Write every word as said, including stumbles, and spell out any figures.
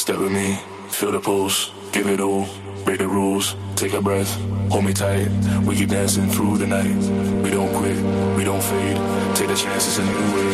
Step with me, feel the pulse, give it all, break the rules, take a breath, hold me tight, we keep dancing through the night. We don't quit, we don't fade, take the chances in new ways.